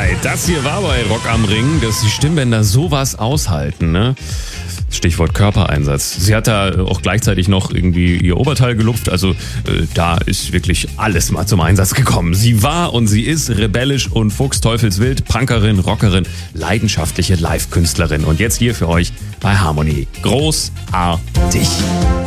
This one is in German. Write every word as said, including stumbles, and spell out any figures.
Ei, das hier war bei Rock am Ring, dass die Stimmbänder sowas aushalten, ne? Stichwort Körpereinsatz. Sie hat da auch gleichzeitig noch irgendwie ihr Oberteil gelupft, also äh, da ist wirklich alles mal zum Einsatz gekommen. Sie war und sie ist rebellisch und fuchsteufelswild, Punkerin, Rockerin, leidenschaftliche Live-Künstlerin. Und jetzt hier für euch bei Harmony. Großartig.